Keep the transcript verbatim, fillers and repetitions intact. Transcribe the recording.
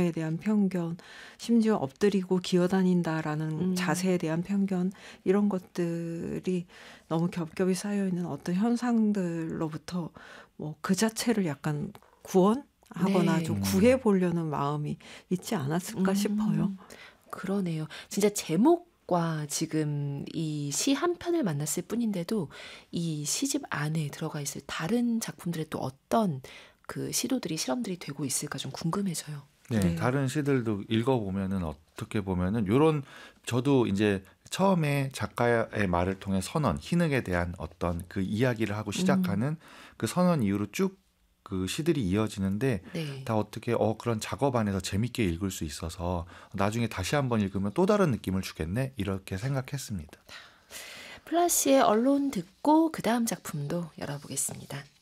남성에 대한 편견, 심지어 엎드리고 기어다닌다라는 음. 자세에 대한 편견, 이런 것들이 너무 겹겹이 쌓여있는 어떤 현상들로부터 뭐 그 자체를 약간 구원하거나 네. 좀 음. 구해보려는 마음이 있지 않았을까 음. 싶어요. 그러네요. 진짜 제목과 지금 이 시 한 편을 만났을 뿐인데도 이 시집 안에 들어가 있을 다른 작품들의 또 어떤 그 시도들이 실험들이 되고 있을까 좀 궁금해져요. 네, 네. 다른 시들도 읽어보면은 어떻게 보면은 요런 저도 이제 처음에 작가의 말을 통해 선언, 희능에 대한 어떤 그 이야기를 하고 시작하는 그 선언 이후로 쭉 그 시들이 이어지는데 네. 다 어떻게 어 그런 작업 안에서 재밌게 읽을 수 있어서 나중에 다시 한번 읽으면 또 다른 느낌을 주겠네 이렇게 생각했습니다. 플라시의 언론 듣고 그 다음 작품도 열어보겠습니다.